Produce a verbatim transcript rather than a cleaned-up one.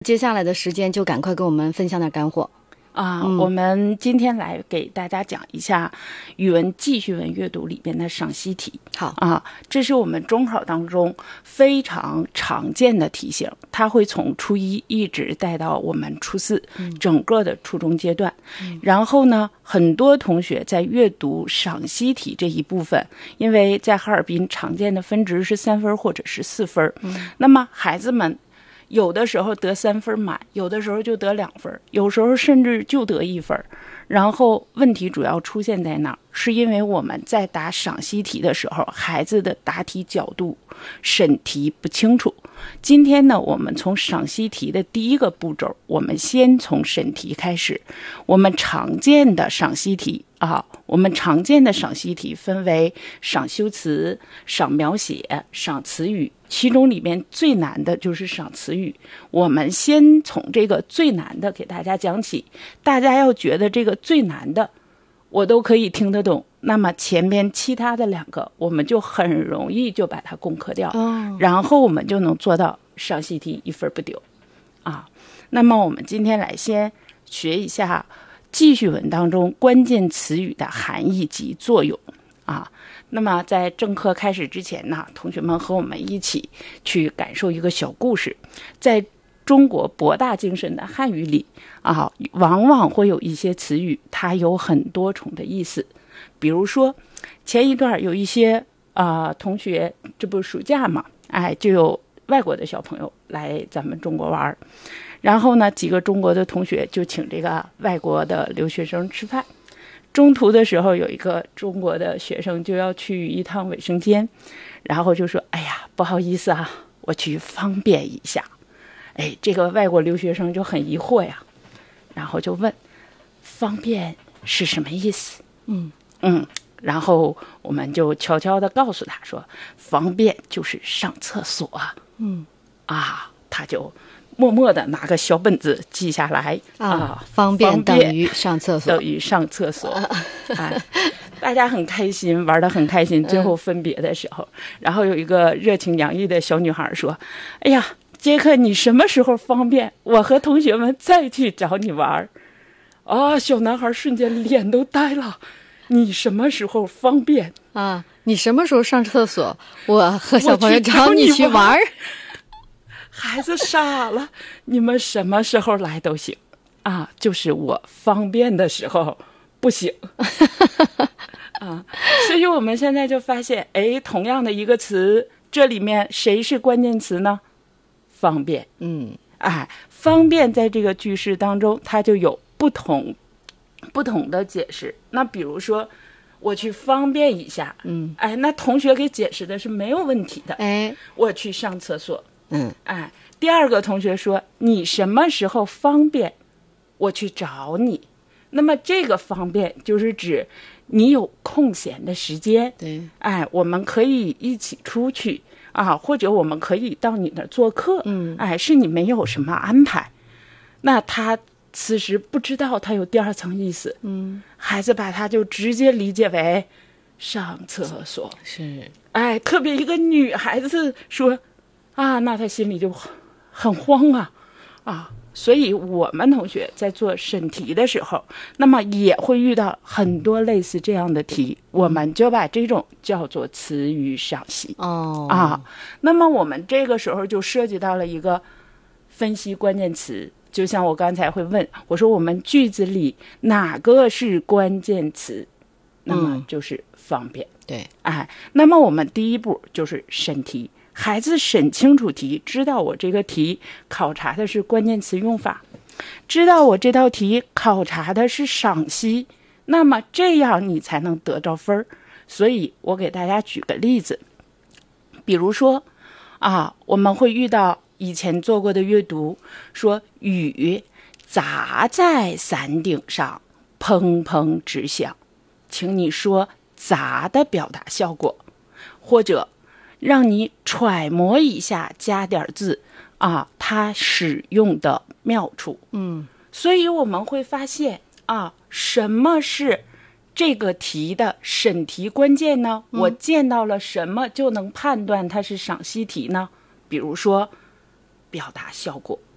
接下来的时间就赶快跟我们分享点干货啊、 嗯、 我们今天来给大家讲一下语文记叙文阅读里边的赏析题。 好啊，这是我们中考当中非常常见的题型，它会从初一一直带到我们初四、嗯、整个的初中阶段、嗯、然后呢很多同学在阅读赏析题这一部分，因为在哈尔滨常见的分值是三分或者是四分、嗯、那么孩子们有的时候得三分满，有的时候就得两分，有时候甚至就得一分。然后问题主要出现在哪儿？是因为我们在答赏析题的时候，孩子的答题角度、审题不清楚。今天呢，我们从赏析题的第一个步骤，我们先从审题开始。我们常见的赏析题啊，我们常见的赏析题分为赏修辞、赏描写、赏词语。其中里面最难的就是赏词语，我们先从这个最难的给大家讲起。大家要觉得这个最难的我都可以听得懂，那么前面其他的两个我们就很容易就把它攻克掉、哦、然后我们就能做到赏析题一分不丢啊。那么我们今天来先学一下记叙文当中关键词语的含义及作用啊。那么在正课开始之前呢，同学们和我们一起去感受一个小故事。在中国博大精深的汉语里啊，往往会有一些词语它有很多重的意思。比如说前一段有一些啊、呃、同学，这不是暑假嘛，哎，就有外国的小朋友来咱们中国玩，然后呢几个中国的同学就请这个外国的留学生吃饭。中途的时候有一个中国的学生就要去一趟卫生间，然后就说哎呀不好意思啊，我去方便一下。哎，这个外国留学生就很疑惑呀，然后就问方便是什么意思。 嗯嗯，然后我们就悄悄地告诉他说方便就是上厕所。 嗯啊，他就默默地拿个小本子记下来啊, 啊， 方便等于上厕所， 等于上厕所。哎，大家很开心，玩得很开心。最后分别的时候、嗯，然后有一个热情洋溢的小女孩说：“哎呀，杰克，你什么时候方便？我和同学们再去找你玩。”啊，小男孩瞬间脸都呆了。你什么时候方便啊？你什么时候上厕所？我和小朋友找你去玩。 孩子傻了，你们什么时候来都行啊，就是我方便的时候不行啊。所以我们现在就发现，哎，同样的一个词，这里面谁是关键词呢？方便。 嗯， 哎，方便在这个句式当中，它就有不同不同的解释。那比如说，我去方便一下， 嗯， 哎，那同学给解释的是没有问题的。 哎， 我去上厕所。 嗯， 哎，第二个同学说你什么时候方便，我去找你。那么这个方便就是指你有空闲的时间， 对， 哎，我们可以一起出去啊，或者我们可以到你那儿做客， 嗯， 哎，是你没有什么安排。那他此时不知道他有第二层意思， 嗯， 孩子把他就直接理解为上厕所。 是， 哎，特别一个女孩子说啊，那他心里就很慌啊啊！所以我们同学在做审题的时候，那么也会遇到很多类似这样的题，我们就把这种叫做词语赏析。 哦啊，那么我们这个时候就涉及到了一个分析关键词，就像我刚才会问我说我们句子里哪个是关键词，那么就是方便。 嗯、对， 哎，那么我们第一步就是审题。孩子审清楚题，知道我这个题考察的是关键词用法，知道我这道题考察的是赏析，那么这样你才能得着分儿。所以我给大家举个例子，比如说啊，我们会遇到以前做过的阅读，说雨砸在伞顶上，砰砰直响，请你说砸的表达效果，或者让你揣摩一下，加点字啊，它使用的妙处。 嗯， 所以我们会发现啊，什么是这个题的审题关键呢？嗯、我见到了什么就能判断它是赏析题呢？比如说表达效果。